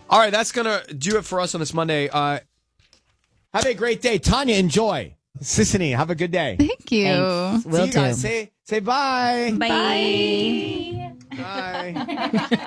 All right, that's going to do it for us on this Monday. Have a great day. Tanya, enjoy. Sissany, have a good day. Thank you. See you guys. Say bye. Bye. Bye.